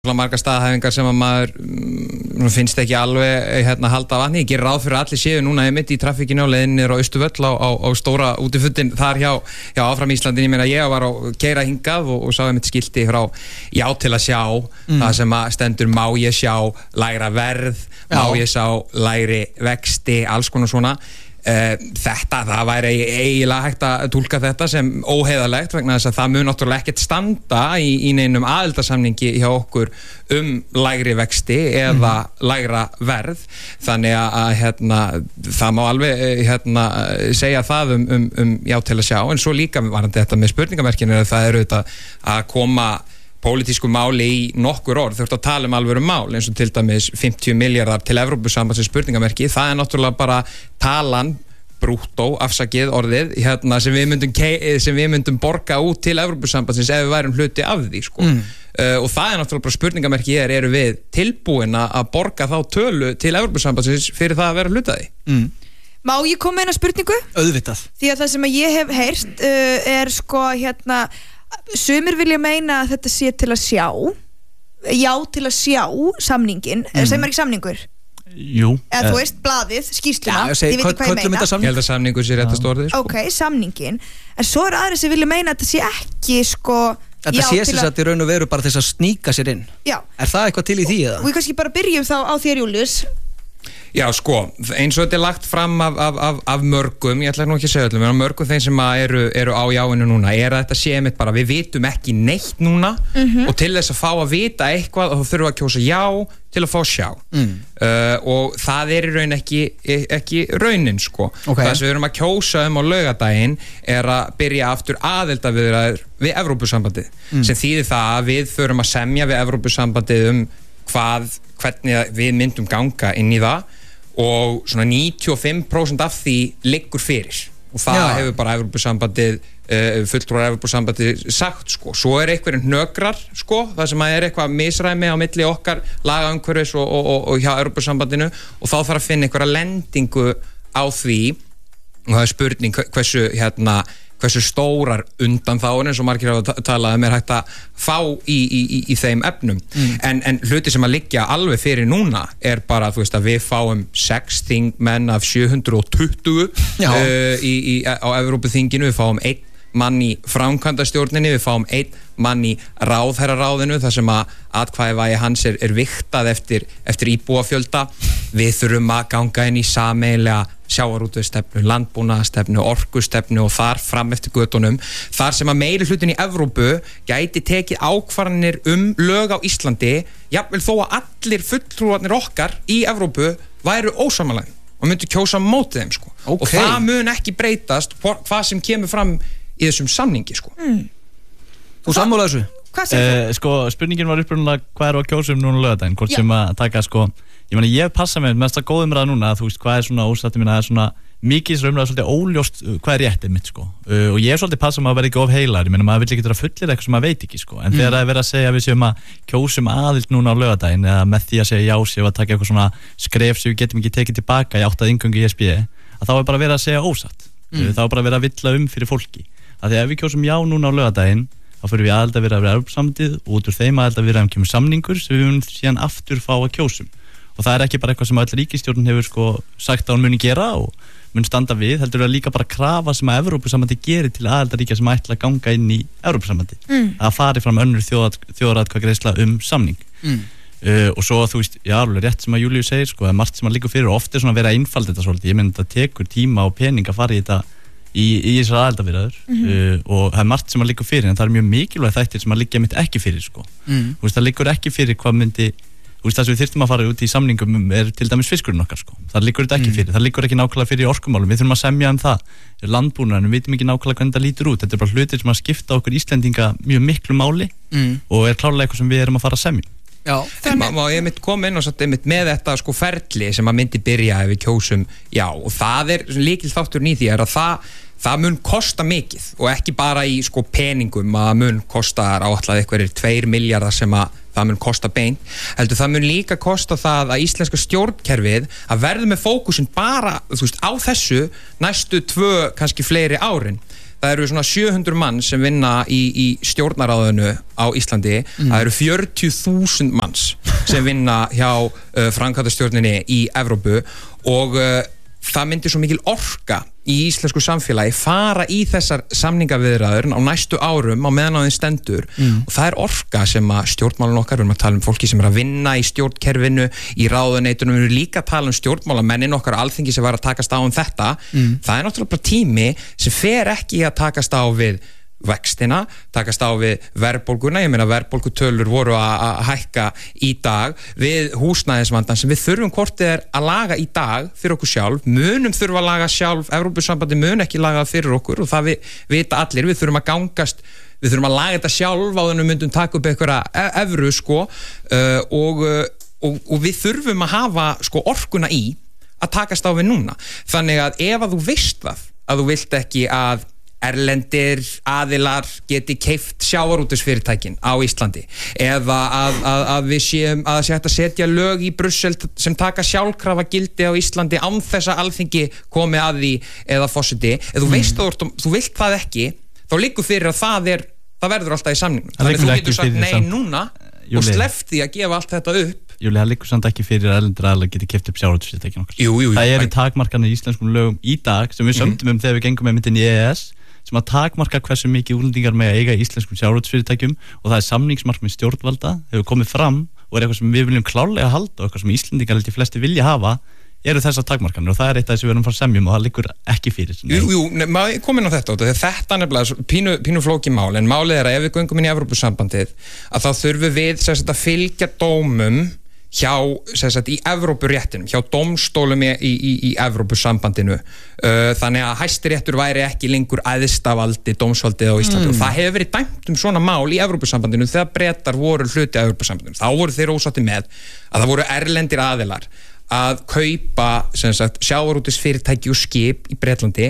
margar staðhæfingar sem að maður finnst ekki alveg halda vatni. Ég gerir ráð fyrir að allir séu núna mitt í traffíkinu á leiðinni á Austurvöll á stóra útifundin þar hjá Áfram Íslandin. Ég meina ég var að keyra hingað og sá mitt skilti frá já til að sjá það sem að stendur má ég sjá lægra verð, má ég sjá lægri vexti, alls konar svona. Það væri eiginlega hægt að túlka þetta sem óheiðarlegt vegna þess að það mun náttúrulega ekkert standa í neinum aðildarsamningi hjá okkur lægri vexti eða lægra verð, þannig að það má alveg segja það já til að sjá, en svo líka varandi þetta með spurningamerkinu það eru auðvitað að koma pólitísku máli í nokkur orð, þurft að tala alvöru mál eins og til dæmis 50 milljarðar til Evrópusambandsins spurningamerki, það náttúrulega bara talan, brúttó, afsakið orðið, sem við myndum borga út til Evrópusambandsins ef við værum hluti af því, sko. Og það náttúrulega bara spurningamerki eru við tilbúin að borga þá tölu til Evrópusambandsins fyrir það að vera hluti af því? Má ég koma eina spurningu? Auðvitað. Því að það sem ég hef heyrt er sko sumir vilja meina að þetta sé til að sjá já til að sjá samningin, segir maður ekki samningur? Jú. Eða þú veist, blaðið, skýrsluna, ég veit ekki hvað ég meina. Ég held að samningur sé réttast orðið, sko. Ok, samningin, en svo aðrir sem vilja meina að þetta sé ekki, sko þetta sé sem sagt í raun og veru bara þess að sníka sér inn. Já. Er það eitthvað til í því, eða? Og við kannski bara byrjum þá á þér, Júlíus. Já, sko, eins og þetta lagt fram af mörgum, ég ætla nú ekki að segja öllum, en mörgum þeim sem eru á jáinu núna, að þetta sé einmitt bara, við vitum ekki neitt núna og til þess að fá að vita eitthvað, þá þurfum við að kjósa já til að fá sjá. Og það í raun ekki raunin, sko. Okay. Það sem við erum að kjósa á laugardaginn að byrja aftur aðildarviðræður við Evrópusambandið, sem þýðir það að við þurfum að semja við Evrópusambandið hvernig við myndum ganga inn í það og svona 95% af því liggur fyrir og það hefur bara Evrópusambandið fulltrúar Evrópusambandið sagt, sko. Svo einhverjum hnökrar, sko, það sem eitthvað misræmi á milli okkar lagaumhverfis og hjá Evrópusambandinu og þá þarf að finna einhverja lendingu á því og það spurning hversu stórar undanþágur eins og margir hafa talað hægt að fá í þeim efnum. En hluti sem að liggja alveg fyrir núna bara, þú veist, að við fáum 6 þingmenn af 720 á Evrópuþinginu, við fáum 1 mann í framkvæmdastjórninni, við fáum 1 mann í ráðherraráðinu þar sem að atkvæðavægi hans vigtað eftir íbúafjölda. Við þurfum að ganga inn í sameiginlega sjávarútvegsstefnu, landbúnaðarstefnu, orkustefnu og þar fram eftir götunum, þar sem að meiri hlutin í Evrópu gæti tekið ákvarðanir lög á Íslandi, jafnvel þó að allir fulltrúarnir okkar í Evrópu væru ósammála og myndu kjósa mótið þeim, sko. Okay. Og það mun ekki breytast hvað sem kemur fram í þessum samningi, sko. Þú sammála þessu? Hvað segir þú? Sko, spurningin var upprunalega hvað að kjósa núna laugardaginn, hvort sem að taka, sko, ég meina, ég passa mig með það góðum ræða núna, þú veist, hvað svona ósætti minna, það svona mikið umræða svolítið óljóst hvað réttið mitt, sko. Og ég svolítið passa mig að vera ekki of heilar, ég meina, maður vill ekki vera fullir eitthvað sem maður veit ekki, sko. En þegar það verið að segja að við séum að kjósum aðild núna á laugardaginn eða með því að segja já, séum að taka eitthvað svona skref sem við getum ekki tekið tilbaka í átt að inngöngu í ESB, að þá bara verið að segja ósatt. Þá bara verið að villa fyrir fólki. Að því ef við kjósum já núna á laugardaginn, þá fyrir við aðildarviðræður við Evrópusambandið og út úr þeim aðildarviðræðum kemur samningur sem við munum síðan aftur fá að kjósum. Og það ekki bara eitthvað sem öll ríkisstjórnin hefur sagt að hún muni gera og mun standa við, heldur það líka bara krafa sem að Evrópusambandið gerir til aðildarríkja sem ætla að ganga inn í Evrópusambandið. Að fari fram önnur þjóðaratkvæðagreiðsla samning. Og svo þú veist, já, alveg rétt sem að Júlíu segir, sko, það margt sem að liggur fyrir og oft svona vera einfald þetta svolítið. Ég meina þetta tekur tíma og pening að fara í þetta í þessar aðildarviðræður og það margt sem að liggur fyrir en það mjög mikilvægt þættir sem að liggja mitt ekki fyrir, sko. Þú veist, það liggur ekki fyrir hvað myndi, þú veist, það sem við þyrftum að fara út í samningum til dæmis fiskurinn okkar, sko. Það liggur þetta ekki fyrir, það liggur ekki nákvæmlega fyrir í orkumálum, við þurfum að semja það. Landbúnaðurinn, við vitum ekki nákvæmlega hvernig það lítur út, þetta bara hlutir sem að skipta okkur Íslendinga mjög miklu máli og klárlega eitthvað sem við erum að fara að semja. Já, má ég mitt koma inn og satt einmitt með þetta, sko, ferli sem að myndi byrja ef við kjósum já, og það lykilþátturinn í því að það mun kosta mikið og ekki bara í, sko, peningum að mun kosta áætlað einhverjir 2 milljarðar sem að það mun kosta beint, heldur það mun líka kosta það að íslenska stjórnkerfið að verða með fókusin bara, þú veist, á þessu næstu 2, kannski fleiri árin. það eru svona 700 manns sem vinna í stjórnaráðinu á Íslandi, það eru 40.000 manns sem vinna hjá framkvæmdastjórninni í Evrópu og það myndi svo mikil orka í íslensku samfélagi fara í þessar samningaviðræður á næstu árum á meðan á þeim stendur og það orka sem að stjórnmálun okkar, við erum að tala fólki sem að vinna í stjórnkerfinu, í ráðuneytunum, við erum líka að tala stjórnmálamennin okkar Alþingi sem var að takast á þetta, það náttúrulega bara tími sem fer ekki að takast á við vextina, takast á við verðbólguna, ég meina verðbólgutölur voru að hækka í dag við húsnæðisvandan sem við þurfum hvort að laga í dag fyrir okkur sjálf, munum þurfa að laga sjálf, Evrópusambandi mun ekki laga fyrir okkur og það vita allir, við þurfum að gangast, við þurfum að laga þetta sjálf á þennan myndum taka upp einhverja evru og við þurfum að hafa orkuna í að takast á við núna, þannig að ef að þú veist það, að þú vilt ekki að erlendir aðilar geti keypt sjávarútvegsfyrirtækin á Íslandi eða að við séum að það sé hægt að setja lög í Brussel sem taka sjálfkrafa gildi á Íslandi án þess að Alþingi komi að því eða forseti, ef þú veist þú vilt það ekki, þá liggur fyrir að það verður alltaf í samningnum, þannig að þú getur sagt nei núna og sleppt því að gefa allt þetta upp. Júli, það liggur samt ekki fyrir að erlendir aðilar geti keypt upp sjávarútvegsfyrirtækin okkar. Jú. Það eru takmarkanir í íslenskum lögum í dag sem við sömdum þegar við gengum með myndin í EES sem að takmarka hversu mikið útlendingar með að eiga í íslenskum sjávarútvegsfyrirtækjum og það samningsmarkmið stjórnvalda hefur komið fram og eitthvað sem við viljum klárlega halda og eitthvað sem Íslendingar held ég flesti vilja hafa eru þessar takmarkanir og það eitt af þessu við erum að fara að semjum og það liggur ekki fyrir. Maður komin á þetta nefnilega pínu flókið mál en málið að ef við göngum inn í Evrópusambandið að þá þurfum við að fylgja dómum hjá, í Evrópuréttinum, hjá dómstólum í Evrópusambandinu þannig að Hæstiréttur væri ekki lengur æðsta valdi dómsvaldið á Íslandi og það hefur verið dæmt svona mál í Evrópusambandinu þegar Bretar voru hluti af Evrópusambandinu, þá voru þeir ósátti með að það voru erlendir aðilar að kaupa sjávarútvegsfyrirtæki og skip í Bretlandi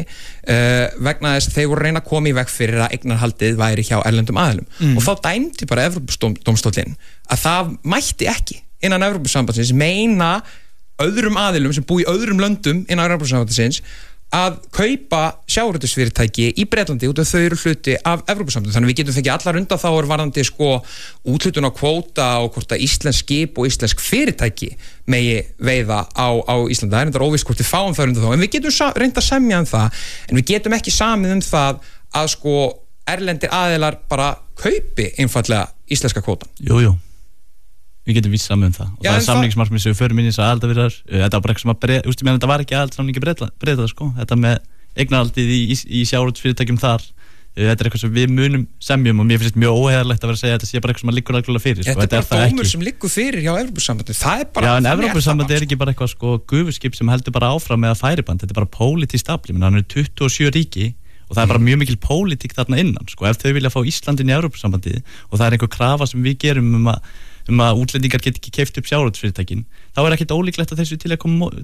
vegna þess að þeir voru reyna að koma í veg fyrir að eignarhaldið væri hjá erlendum aðilum og þá dæmdi bara Evrópudómstóllinn að það mætti ekki innan Evrópusambandsins meina öðrum aðilum sem búi í öðrum löndum innan Evrópusambandsins að kaupa sjávarútvegsfyrirtæki í Bretlandi út af þau eru hluti af Evrópusambandinu, þannig við getum fengið allar undanþágur varðandi úthlutun á kvóta og hvort að íslensk skip og íslensk fyrirtæki megi veiða á Íslandi, það er þetta óvíst hvort við fáum það undanþágur, en við getum reynt að semja það, en við getum ekki samið það að erlendir aðilar bara kaupi einfallega íslenska kvótan. Jú. Við getum víst saman það og það er samningsmarkmið sem við förum inn í þess að aðildarviðræður þetta var bara eitthvað sem þetta var ekki aðildarsamningi breyta þetta með eignarhaldið í sjávarútvegsfyrirtækjum þar þetta er eitthvað sem við munum semjum og mér finnst mjög óheiðarlegt að vera að segja að þetta sé bara eitthvað sem liggur algjörlega fyrir þetta er bara dómur sem liggur fyrir hjá Evrópusambandinu, það er bara en Evrópusambandið er ekki bara eitthvað gufuskip sem heldur bara áfram með að færiband, þetta er bara pólitískt afl, það eru 27 ríki og það er bara mjög mikil pólitík þarna innan ef þau vilja fá Ísland inn í Evrópusambandið og það er einhver krafa sem við gerum um að útlendingar get ekki keypt upp sjávarútvegsfyrirtækin, þá er ekkert ólíklegt að þessu til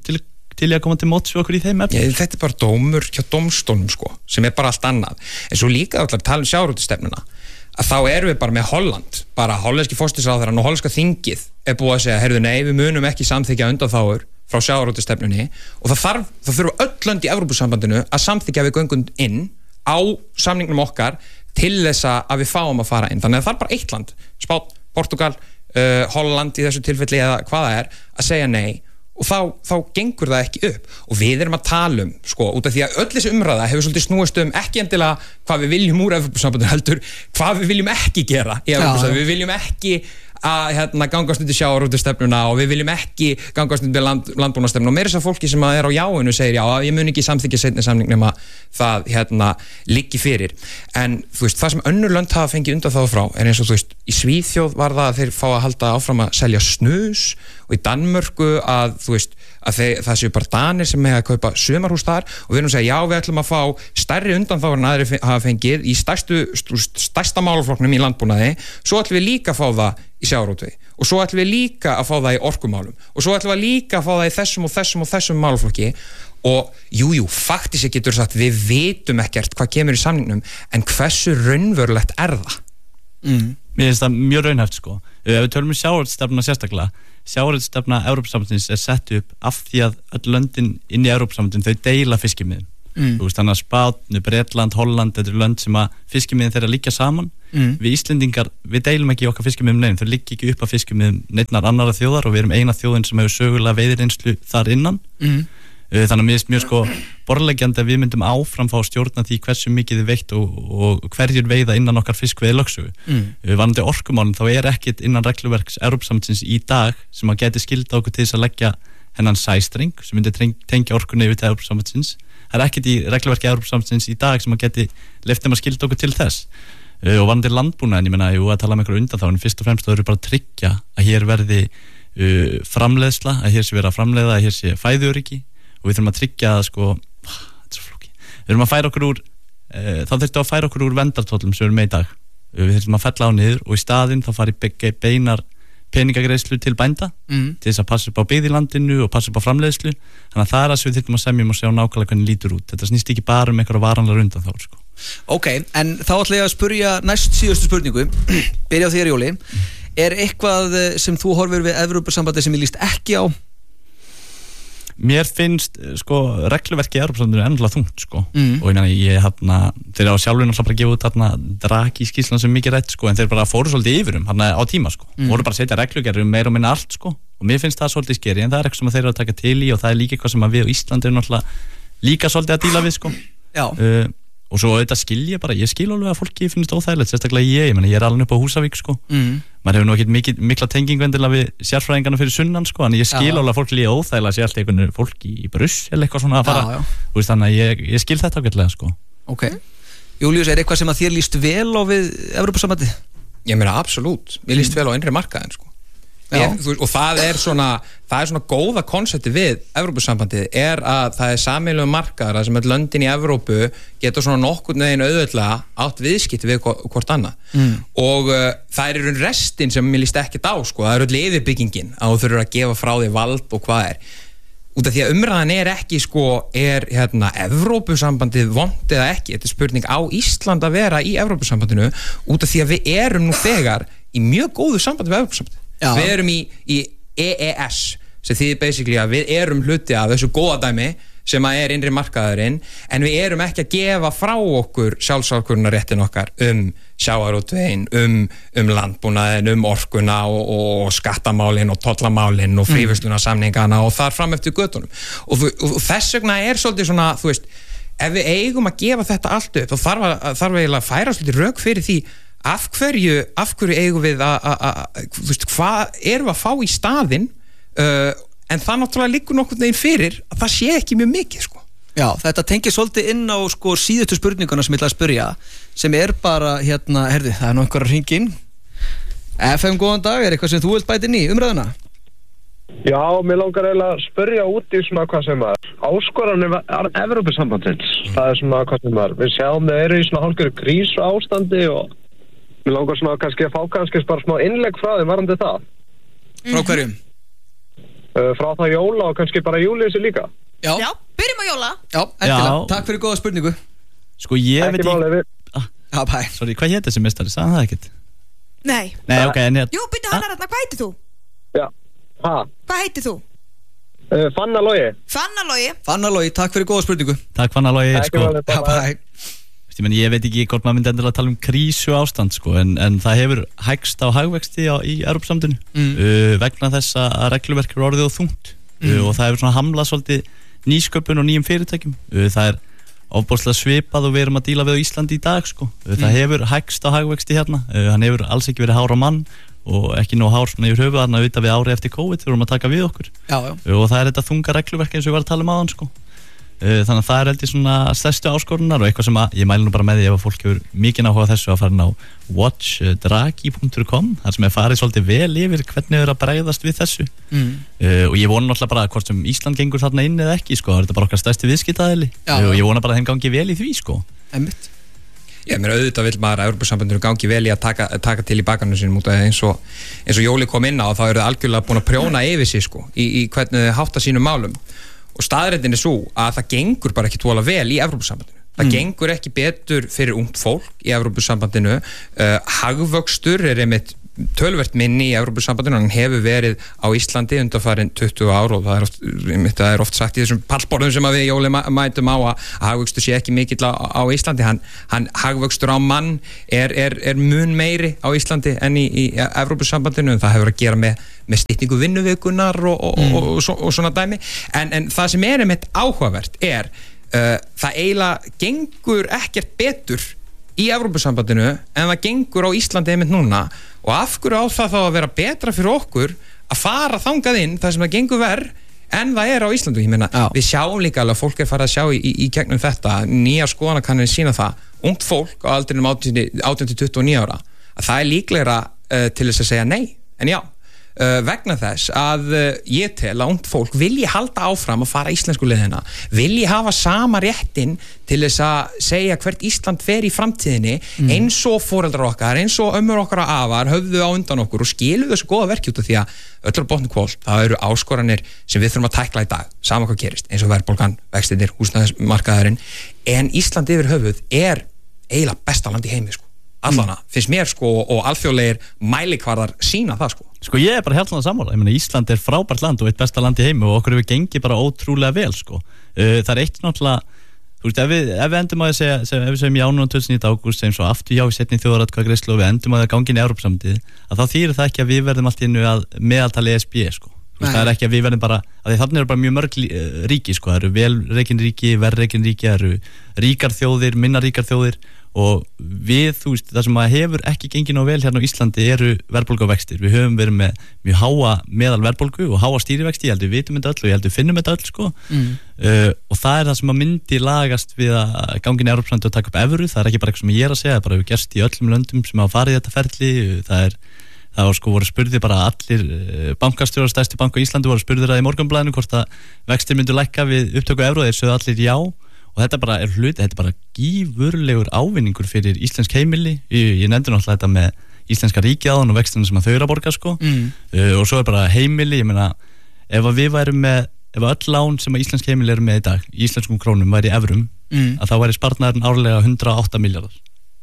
að koma til móts við okkur í þeim efnum. Þetta er bara dómur hjá dómstólnum sem er bara allt annað. En svo líka að tala um sjávarútvegsstefnuna, að þá erum við bara með Holland, bara hollenski forsætisráðherrann og hollenska þingið er búið að segja, heyrðu nei, við munum ekki samþykkja undanþágur frá sjávarútvegsstefnunni og það þurfa öll lönd í Evrópusambandinu að samþykkja við göngum inn á samningnum okkar til þess að við fáum að fara inn. Þannig að það er bara eitt land, Spánn, Portúgal, Holland í þessu tilfelli eða hvað það er að segja nei og þá gengur það ekki upp og við erum að tala út af því að öll þessi umræða hefur svolítið snúist ekki endilega hvað við viljum úr Evrópusambandinu heldur hvað við viljum ekki gera í Evrópusambandinu, við viljum ekki að gangast undir sjávarútvegsstefnuna og við viljum ekki gangast undir landbúnaðarstefnuna og meira þess að fólki sem er á jáinu segir já, ég mun ekki samþykkja seinni samning nema það liggi fyrir en þú veist, það sem önnur lönd hafa fengið undanþágu frá er eins og þú veist, í Svíþjóð var það að þeir fá að halda áfram að selja snus og í Danmörku að þú veist að það séu bara Danir sem mega að kaupa sumarhús þar og við erum að segja já við ætlum að fá stærri undanþágur en aðrir hafa fengið í stærsta málaflokknum í landbúnaði svo ætlum við líka að fá það í sjávarútvegi og svo ætlum við líka að fá það í orkumálum og svo ætlum við líka að fá það í þessum málaflokki og jú, faktískt getur sagt við vitum ekkert hvað kemur í samningnum en hversu raunverulegt er það? Mér finnst það mjög raunhæft ef við tölum sjávarútvegsstefnuna sérstaklega sjávarútvegsstefna Evrópusambandsins er sett upp af því að öll löndin inn í Evrópusambandinu þau deila fiskimiðum Þú veist, þannig að Spánn, Bretland, Holland, þetta eru lönd sem að fiskimiðin þeirra liggja saman. Við Íslendingar, við deilum ekki okkar fiskimiðum neinum, þau liggja ekki upp af fiskimiðum neinnar annarra þjóðar og við erum eina þjóðin sem hefur sögulega veiðireynslu þar innan. Þannig að mér finnst mjög sko borðleggjandi að við myndum áfram fá stjórna því hversu mikið þið veitt og hverjir veiða innan okkar fiskveiðilögsögu. Varðandi orkumálin, þá ekkert innan regluverks Evrópusambandsins í dag sem að geti skylda okkur til þess að leggja hennan sæstreng sem myndi tengja orkunni yfir til Evrópusambandsins. Það ekkert í regluverki Evrópusambandsins í dag sem að geti leyft þeim að skylda okkur til þess. Og varðandi landbúnaðinn, ég meina, að tala um einhverju undanþáin, fyrst og fremst það eru bara að tryggja að hér verði framleiðsla, að hér sé verið að framleiða, að hér sé fæðuöryggi og við þurfum að tryggja það sko, þetta er svo flókið. Við þurfum að færa okkur úr, þá þurfum að færa okkur úr verndartollum sem við erum með í dag. Við þurfum að fella á niður og í staðinn þá fari beinar peningagreiðslu til bænda til þess að passa upp á byggð í landinu og passa upp á framleiðslu. Þannig að það það sem við þurfum að semjum og sjá nákvæmlega hvernig lítur út. Þetta snýst ekki bara um einhverja varanlegar undanþágur sko. Ok, en þá ætla ég að spyrja næst síðustu spurningu. Byrja á þér, Jóli. Eitthvað sem þú horfir við Evrópusambandið sem ég líst ekki á? Mér finnst sko regluverkið í Evrópusambandinu endilega þungt sko og ég meina ég þeir á sjálfur náttúrulega bara að gefa út draki í skýrslan sem mikið rætt sko en þeir bara fóru svolítið yfir á tíma sko voru bara að setja reglugerðir meira og minna allt sko og mér finnst það svolítið skeri en það eitthvað sem þeir eru að taka til í og það líka eitthvað sem við á Íslandi erum náttúrulega líka svolítið að díla við sko og svo þetta ég skil alveg að fólki finnst óþægilegt sérstaklega ég er alveg upp á Húsavík sko maður hefur nú ekkert mikla tengingu endilega við sérfræðingarna fyrir sunnan sko en ég skil alveg að fólki líka óþægilega sé alltaf einhvern fólki í Brussel eitthvað svona að fara veist, þannig að ég skil þetta ágætlega sko. Ok, Júlíus, eitthvað sem að þér líst vel á við Evrópusambandið? Ég meina absolutt, ég líst vel á innri markaðin sko og það er svona góða konsepti við Evrópusambandið að það er sameiginlegur markaður sem öll löndin í Evrópu geta svona nokkurn veginn auðveldlega átt viðskipti við hvort annað og það er í raun restin sem mér líst ekkert á sko, það er öll yfirbyggingin að þú þurfur að gefa frá því vald og hvað er út af því að umræðan ekki sko Evrópusambandið vont eða ekki, þetta er spurning á Ísland að vera í Evrópusambandinu út af því að við erum nú þegar í mjög góðu sambandi við Evrópusambandið við erum í EES sem þýðir basically að við erum hluti af þessu góða dæmi sem að er innri markaðurinn en við erum ekki að gefa frá okkur sjálfsákvörðunarréttin okkar sjávarútveginn, landbúnaðinn, orkuna og skattamálin og tollamálin og fríverslunarsamningana og þar fram eftir götunum og þess vegna er svolítið svona, þú veist, ef við eigum að gefa þetta allt upp þá þarf eiginlega að færa svolítið rök fyrir því af hverju eigum við þú veist, hvað erum við að fá í staðinn en það náttúrulega liggur nokkurn veginn fyrir að það sé ekki mjög mikið sko. Já, þetta tengir svolítið inn á sko síðustu spurninguna sem ég ætla að spyrja sem er bara herðu, það er nú einhver að hringja inn FM, góðan dag, er eitthvað sem þú vilt bæta inn í umræðuna? Já, mér langar eiginlega að spyrja út í svona hvað sem áskoranir Evrópusambandsins það er svona hvað sem við sjáum þau eru í svona hálfgerðu krísu ástandi og mér langar svona kannski að fá bara smá innlegg frá þeim varandi það. Frá hverjum? Frá það Jóla og kannski bara Júlíusi líka. Já, byrjum á Jóla. Já, endilega. Takk fyrir góða spurningu. Sko ég veit ekki. Já, bæ. Sorry, hvað hétt þessi mestari? Sagði það ekkert? Nei. Nei, ok, en Jú, byrju hann hérna, hvað heitir þú? Já. Hvað heitir þú? Fanna Logi. Fanna Logi, takk fyrir góða spurningu. Takk Fanna Logi, sko. Já, bæ. Ég veit ekki hvort maður myndi endilega tala um krísu ástand sko, en það hefur hægst á hagvexti í Evrópusambandinu vegna þess að regluverk eru orðið og þungt og það hefur svona hamlað svolítið nýsköpun og nýjum fyrirtækjum það er ofboðslega svipað og við erum að díla við á Íslandi í dag sko. Það hefur hægst á hagvexti hérna hann hefur alls ekki verið hár á mann og ekki nóg hár svona yfir höfuð þarna auðvitað við árið eftir COVID við vorum að taka við okkur og það er þetta þunga regluverk eins og við varum að tala um áðan sko. Þannig að það er heldur svona stærstu áskorunar og eitthvað sem ég mæli nú bara með því ef að fólk hefur mikið áhuga þessu að fara inn á watchdragi.com þar sem farið svolítið vel yfir hvernig er að bregðast við þessu og ég vona náttúrulega bara hvort sem Ísland gengur þarna inn eða ekki sko, það er þetta bara okkar stærsti viðskiptaðili og ég vona bara að þeim gangi vel í því sko. Einmitt. Ég meina auðvitað vill maður að Evrópusambandinu gangi vel í að taka til í bakanum sínum út af eins og Jóli kom inn á þá eru þau algjörlega búin að prjóna yfir sig sko, í hvernig þau hátta sínum málum og staðreyndin er svo að það gengur bara ekki tóla vel í Evrópusambandinu. Það gengur ekki betur fyrir ungt fólk í Evrópusambandinu. Hagvöxtur einmitt töluvert minni í Evrópusambandinu, hann hefur verið á Íslandi undanfarin 20 ár og það er oft sagt í þessum pallborðum sem að við Jóli mætum á að hagvöxtur sé ekki mikill á Íslandi, hann hagvöxtur á mann er mun meiri á Íslandi en í Evrópusambandinu, en það hefur að gera með styttingu vinnuvikunar og svona dæmi, en það sem einmitt áhugavert það eiginlega gengur ekkert betur í Evrópusambandinu en það gengur á Íslandi einmitt núna, og af hverju á það þá að vera betra fyrir okkur að fara þangað inn þar sem það gengur verð en það á Íslandi. Ég meina, við sjáum líka alveg að fólk farið að sjá í gegnum þetta, nýjar skoðanakannanir sýna það, ungt fólk á aldrinum 18-29 ára, að það líklegra til þess að segja nei, en já, vegna þess að ég tel að ungt fólk vilji halda áfram að fara íslensku leiðina, vilji hafa sama réttin til þess að segja hvert Ísland fer í framtíðinni, eins og foreldrar okkar, eins og ömmur okkar og afar höfðu á undan okkur og skilu þessu góða verki út af því að öllu á botni kvöld, það eru áskoranir sem við þurfum að tækla í dag, sama hvað gerist, eins og verðbólgan, vextirnir, húsnæðismarkaðurinn, en Ísland yfir höfuð eiginlega besta land í heimi, allana, finnst mér og alþjóðlegir mælikvarðar sína það ég bara hérna sammála, ég meina Ísland frábært land og eitt besta land í heimi og okkur hefur gengið bara ótrúlega vel það eitt náttúrulega, þú veist, ef við endum að segja, ef við segjum já núna 29. ágúst, segjum svo aftur já í seinni þjóðaratkvæðagreiðslu og við endum að ganga inn í Evrópusambandið, að þá þýðir það ekki að við verðum allt í einu að meðaltali ESB það ekki að við verðum bara, að því þarna bara mjög mörg ríki það eru velrekin ríki, verðrekin ríki, það eru ríkar þjóðir, minna ríkar þjóðir og við, þú veist, það sem að hefur ekki gengið nóg vel hérna á Íslandi eru verðbólgu og vextir. Við höfum verið með mjög háa meðal verðbólgu og háa stýrivexti, ég held við vitum þetta öll og ég held við finnum þetta öll og það er það sem að myndi lagast við að gangin í Evrópusambandið og taka upp evru, það er ekki bara eitthvað sem ég að segja, það bara hefur gerst í öllum löndum sem hafa farið í þetta ferli, það voru spurði bara allir bankastjórar, stærsti bank á Íslandi voru spurðir að í Morgunblaðinu hvort að vextir myndu lækka við upptöku evru, þeir sögðu allir já. Og þetta bara hluti, þetta bara gífurlegur ávinningur fyrir íslensk heimili. Ég nefndi náttúrulega þetta með íslenska ríkið áðan og vextina sem að þau eru að borga og svo bara heimili, ég meina ef öll lán sem að íslensk heimili eru með í dag í íslenskum krónum væri evrum, að þá væri sparnaðurinn árlega 108 milljarðar.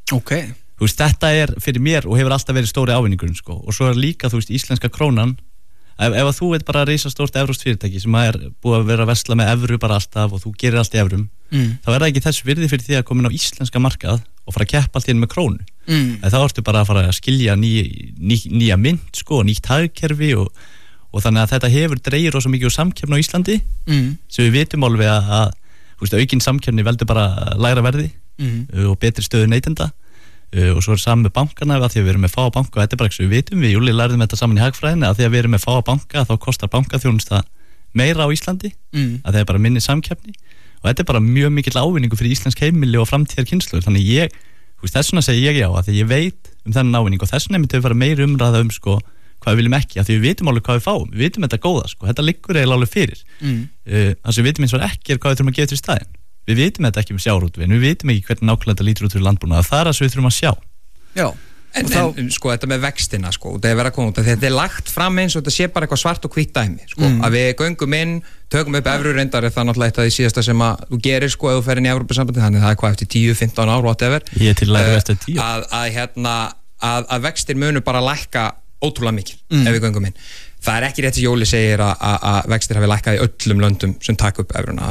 Þú veist, þetta fyrir mér og hefur alltaf verið stóri ávinningurinn og svo líka, þú veist, íslenska krónan ef þú veit bara risastórt evrópskt fyrirtæki sem er búið að vera að versla með evru bara alltaf og þú gerir allt í evrum þá það ekki þess virði fyrir því að koma inn á íslenska markað og fara að keppa allt inn með krónu þá ertu bara að fara að skilja nýja mynd nýtt hagkerfi og þannig að þetta hefur dregið rosa mikið úr samkeppni á Íslandi sem við vitum alveg að aukinn samkeppni veldur bara lægra verði og betri stöðu neytenda og svo saman með bankana að því að við erum með fáa banka og þetta bara ekki svo við vitum, við Júli lærðum þetta saman í hagfræðinni að því að við erum með fáa banka þá kostar bankaþjónusta meira á Íslandi að það bara minni samkeppni og þetta bara mjög mikill ávinningu fyrir íslensk heimili og framtíðar kynslur þannig þess vegna segi ég já að því ég veit þennan ávinning og þess vegna myndi við fara meiri umræða hvað við viljum ekki að því við vitum alveg hvað við fáum, við vitum þetta góða þetta liggur eiginlega alveg fyrir það sem við vitum eins og ekki hvað við þurfum að gefa til staðinn. Við vitum þetta ekki með sjávarútveginn, við vitum ekki hvernig nákvæmlega þetta lítur út fyrir landbúnað, það það sem við þurfum að sjá. Já, en þetta með vextina, það er verið að koma út, þetta er lagt fram eins og þetta sé bara eitthvað svart og hvítt dæmi, að við göngum inn, tökum upp evru reyndar, það er náttúrulega eitt af því síðasta sem að þú gerir ef þú fer inn í Evrópusambandið, þannig það er hvað eftir 10-15 ár, whatever. Ég er til að læra eftir 10. Að vextir munu bara lækka ótrúlega mikið ef við göngum inn. Það er ekki rétt sem Jóli segir að vextir hafi lækkað í öllum löndum sem taka upp evruna.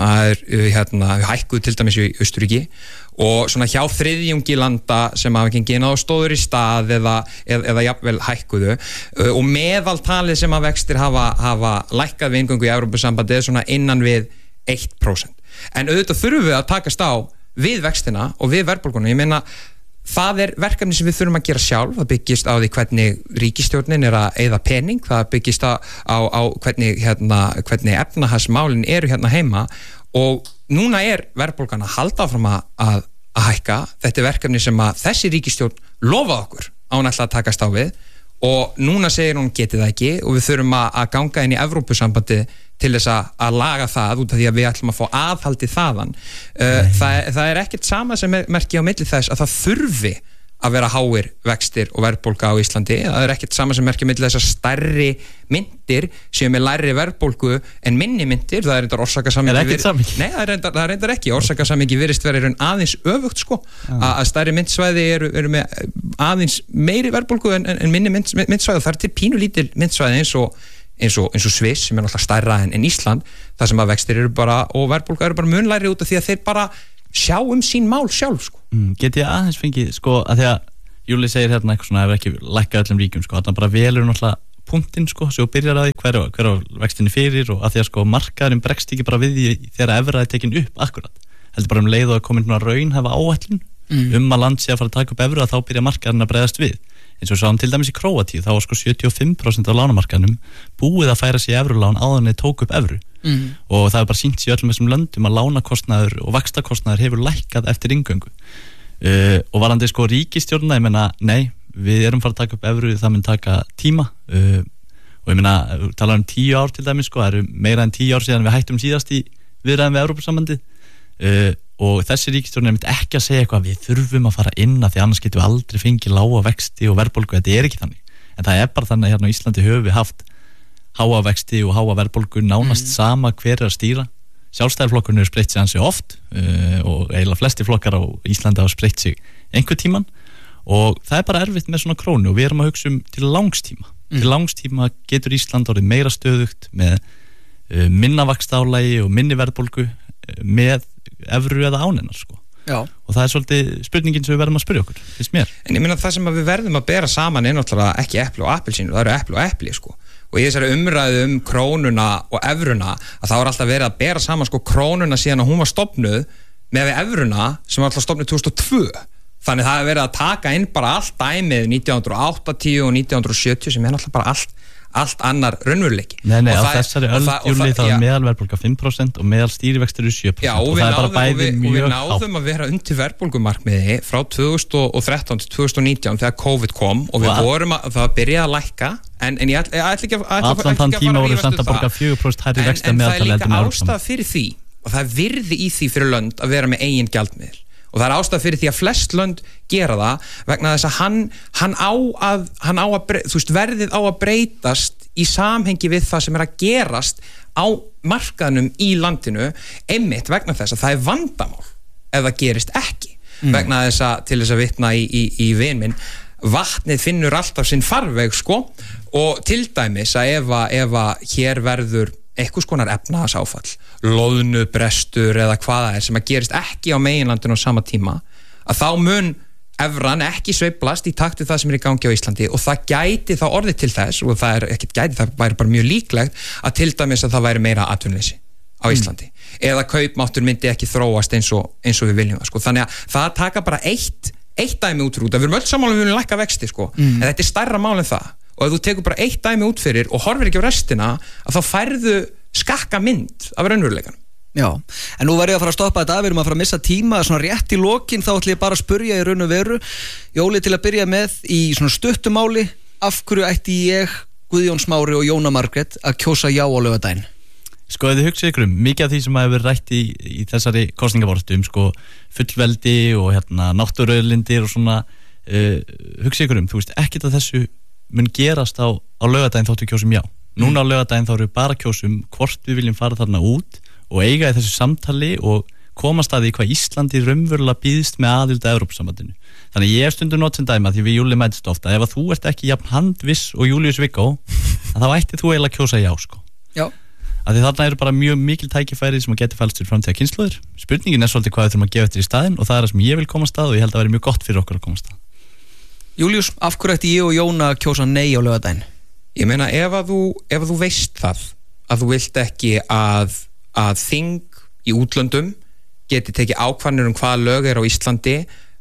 Það hækkuð til dæmis í Austurríki og svona hjá þriðjungi landa sem hafa gengið inn á stóður í stað eða jafnvel hækkuðu og meðaltalið sem að vextir hafa lækkað við inngöngu í Evrópusambandið svona innan við 1%. En auðvitað þurfum við að takast á við vextina og við verðbólguna. Ég meina það er verkefni sem við þurfum að gera sjálf, það byggist á því hvernig ríkisstjórnin er að eyða pening, það byggist á hvernig efnahagsmálin eru hérna heima og núna er verðbólgan að halda áfram að hækka, þetta er verkefni sem að þessi ríkisstjórn lofaði okkur á hún ætla að takast á við og núna segir hún getið það ekki og við þurfum að ganga inn í Evrópusambandið til þess að laga það út af því að við ætlum að fá aðhaldi þaðan. Það er ekkert sama sem merki á milli þess að það þurfi að vera háir vextir og verðbólga á Íslandi. Það ekkert sama sem merkja milli þessar stærri myntir sem með lægri verðbólgu en minni myntir. Það reyndar orsakasamhengi. ekkert samhengi? Nei, það reyndar ekki. Orsakasamhengi virðist vera aðeins öfugt sko. Að stærri myntsvæði eru með aðeins meiri verðbólgu en minni myntsvæði. Það til pínulítil myntsvæði eins og Sviss sem náttúrulega stærra en Ísland. Það sem að vextir eru bara og verðbólga eru bara mun lægri út af því að þeir bara sjá sín mál sjálf sko. Get ég aðeins fengið sko að því að Júli segir hérna eitthvað svona hefur ekki lækkað öllum ríkjum sko, þannig bara velur náttúrulega punktinn sko, svo byrjar að því hver á vextinni fyrir og að því að sko markaðurinn bregst ekki bara við því þegar evra er tekin upp akkurat, heldur bara leið og að komin svona raunhæfa áætlun að land sé að fara að taka upp evru að þá byrja markaðurinn að bregðast við, eins og sáum til dæmis í Króatíu, þá var sko 75% af lánamarkaðnum búið að færa sig í evrulán áður en þeir tóku upp evru og það er bara sýnt í öllum þessum löndum að lánakostnaður og vaxtakostnaður hefur lækkað eftir inngöngu og varandi sko ríkisstjórna, ég meina, nei, við erum fara að taka upp evru, það mun taka tíma og ég meina, tala 10 ár til dæmis sko, það eru meira en 10 ár síðan við hættum síðast í viðræðum við Evrópusambandið og þessi ríkisstjórn er ekki að segja eitthvað við þurfum að fara inn að því annars getum við aldrei fengið lága vexti og verðbólgu, þetta er ekki þannig en það er bara þannig að hérna á Íslandi höfum við haft háa vexti og háa verðbólgu nánast sama hver er að stýra. Sjálfstæðisflokkurinn hefur spreytt sig ansi oft og eiginlega flesti flokkar á Íslandi hafa spreytt sig einhver tíman og það er bara erfitt með svona krónu og við erum að hugsa til langstíma. Til langstíma getur Ísland orðið meira stöðugt með minna vaxtaálagi og minni verðbólgu með evru eða ánennar sko. Já. Og það er svolítið spurningin sem við verðum að spyrja okkur, finnst mér. En ég meina það sem við verðum að bera saman er náttúrulega ekki epli og appelsínu, það eru epli og epli sko. Og í þessari umræðu krónuna og evruna að það var alltaf verið að bera saman sko krónuna síðan að hún var stofnuð með við evruna sem var alltaf stofnuð 2002. Þannig það er verið að taka inn bara allt dæmið 1980 og 1970 sem er alltaf bara allt annar raunveruleiki. Nei, á þessari öld, Júli, þá er meðalverðbólga 5% og meðal stýrivextir 7%. Já, og það er bara bæði mjög við náðum að vera undir verðbólgumarkmiði frá 2013 til 2019 þegar COVID kom og við vorum að það byrjaði að lækka en ég ætla ekki að allan þann tíma voru samt að borga 4% hærri vexti meðaltali en það er líka ástæða fyrir því og það er virði í því fyrir lönd að vera með eigin gjaldmiðil og það er ástæða fyrir því að flest lönd gera það vegna þess að hann á að þú veist, verðið á að breytast í samhengi við það sem er að gerast á markaðnum í landinu einmitt vegna þess að það er vandamál ef það gerist ekki vegna þess að til þess að vitna í vin minn vatnið finnur alltaf sinn farveg sko og til dæmis að ef að hér verður einhvers konar efnahagsáfall, loðnubrestur eða hvað það er sem að gerist ekki á meginlandinu á sama tíma að þá mun evran ekki sveiflast í takt við það sem er í gangi á Íslandi og það gæti þá orðið til þess og það er ekkert gæti, það væri bara mjög líklegt að til dæmis að það væri meira atvinnuleysi á Íslandi eða kaupmáttur myndi ekki þróast eins og við viljum það sko, þannig að það taka bara eitt dæmi út við erum öll sammála við viljum lækka vexti sko en þetta er stærra mál en það og ef þú tekur bara eitt dæmi út fyrir og horfir ekki á restina að þá færðu skakka mynd af raunveruleikanum. Já, en nú verður ég að fara að stoppa þetta, við erum að fara að missa tíma svona rétt í lokin, þá ætlum ég bara að spurja í raun og veru, Jóli til að byrja með í svona stuttumáli, af hverju ætti ég, Guðjón Smári og Jóna Margrét að kjósa já á laugardaginn? Sko, ef þið hugsið ykkur mikið af því sem hefur rætt í þessari kosningavortu sko fullveldi og náttúruauðlindir og svona hugsið ykkur þú veist, ekkert af þessu mun gerast á laugardaginn þóttu kjósum já. Núna á laugardaginn þá eru bara kjósum hvort við viljum fara þarna út og eiga í þessu samtali og komast að því hvað Íslandi raunverulega býðst með aðild að Evrópusambandinu. Þannig ég stundum notið dæma því við Júli mætist ofta ef að þú ert ekki jafn handviss og Július Viggo þá ætti þú eiginlega að kjósa já sko. Já. Að því þarna eru bara mjög mikil tækifæri sem að geti fælst fyrir framtíða kynslóðir. Spurningin er svolítið hvað við þurfum að gefa eftir í staðinn og það er það sem ég vil komast að og ég held að vera mjög gott fyrir okkur að komast að. Július, af hverju ætti ég og Jóna að kjósa nei á laugardaginn? Ég meina ef að þú veist það að þú vilt ekki að þing í útlöndum geti tekið ákvarðanir hvaða lög er á Íslandi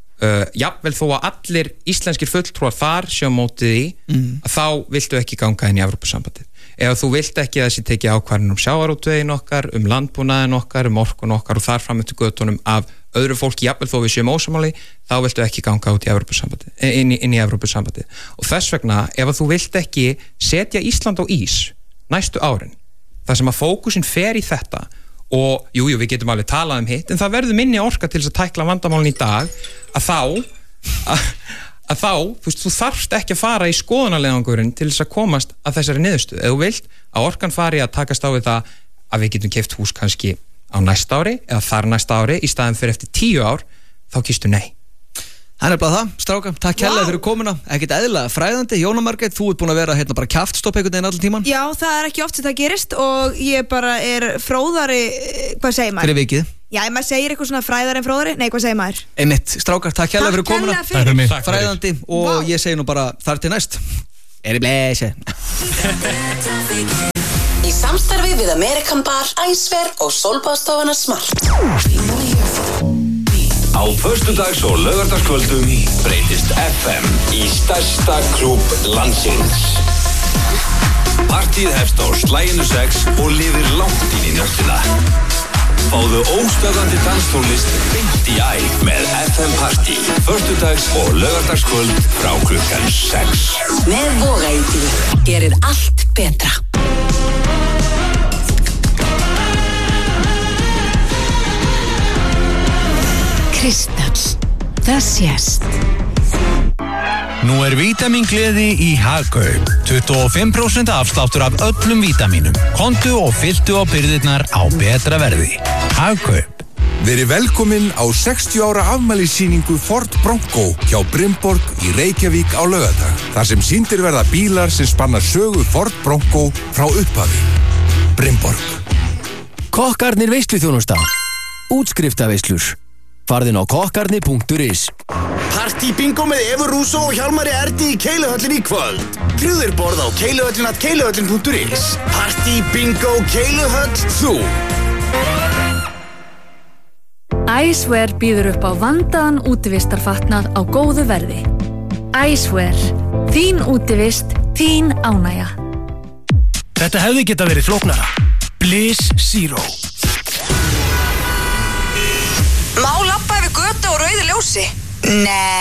jafnvel þó að allir íslenskir fulltrúar þar séu á móti því að þá viltu ekki ganga inn í Evrópusambandið. Ef þú vilt ekki að þessi tekið ákvarðanir sjávarútveginn okkar, landbúnaðinn okkar, orkun okkar og þar fram eftir götunum af öðru fólki jafnvel þó við séum ósammáli þá viltu ekki ganga út í Evrópusambandið inn í Evrópusambandið og þess vegna ef þú vilt ekki setja Ísland á ís næstu árin þar sem að fókusinn fer í þetta og jú, við getum alveg talað hitt en það verður minni orka til þess að tækla vandamálin í dag að þá að þá, þú þarft ekki að fara í skoðunarleiðangurinn til þess að komast að þessari niðurstöðu. Ef þú vilt að Orkan fari að takast á við það að við getum keypt hús kannski á næsta ári eða þar næsta ári í staðin fyrir eftir 10 ár, þá kýstu nei. Það er bara það, stráka, takk kærlega fyrir komuna. Ekkert eðlilega fræðandi. Jóna Margrét, þú ert búin að vera hérna bara kjaftstopp einhvern veginn allan tíman. Já, það er ekki oft sem það gerist og ég bara er fróðari, hvað segir maður? Fyrir vikið. Já, ef maður segir eitthvað svona fræðari en fróðari, nei, hvað segir maður? Einmitt, strákar, takk kærlega fyrir komuna. Takk kærlega fyrir. Fræðandi og ég segi nú bara þar til næst. Er í blesi. Í samstarfi við American Bar, Æsver og Sólbáðstofuna Smart. Á föstudags- og laugardagskvöldum breytist FM í stærsta klúbb landsins. Partíð hefst á slaginu 6 og lifir langt inn í nóttina. Fáðu óstöðandi danstónlist beint í æð með FM Party. Föstudags- og laugardagskvöld frá klukkan 6. Með Vogaíti gerir allt betra. Kristall, það sést. Nú vítamíngleði í Hagkaup. 25% afsláttur af öllum vítamínum. Komdu og fylltu á birgðirnar á betra verði. Hagkaup. Verið velkomin á 60 ára afmælissýningu Ford Bronco hjá Brimborg í Reykjavík á laugardag. Þar sem sýndir verða bílar sem spanna sögu Ford Bronco frá upphafi. Brimborg. Kokkarnir veisluþjónusta. Útskriftarveislur. Farðin á kokkarni.is. Partí bingo með Evu Rúsó og Hjálmari Erni í Keiluhöllin í kvöld. Trúður borð á keiluhöllin@keiluhöllin.is. Partí bingo Keiluhöll þú. Æsver býður upp á vandaðan útivistarfatnað á góðu verði. Æsver, þín útivist, þín ánægja. Þetta hefði geta verið flóknara. Bliss Zero. Má labba yfir götu og rauðu ljósi? Nei.